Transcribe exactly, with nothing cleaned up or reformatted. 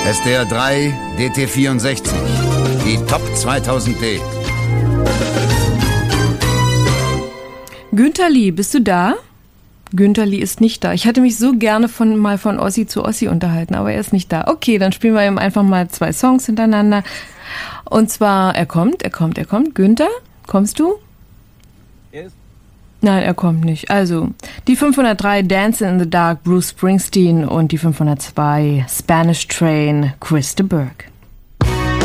S D R drei, D T vierundsechzig. Die Top zweitausend D. Günter Lee, bist du da? Günter Lee ist nicht da. Ich hatte mich so gerne von, mal von Ossi zu Ossi unterhalten, aber er ist nicht da. Okay, dann spielen wir ihm einfach mal zwei Songs hintereinander. Und zwar, er kommt, er kommt, er kommt. Günther, kommst du? Er ist Nein, er kommt nicht. Also, die fünfhundertdrei Dancing in the Dark, Bruce Springsteen, und die fünfhundertzwei Spanish Train, Chris de Burgh.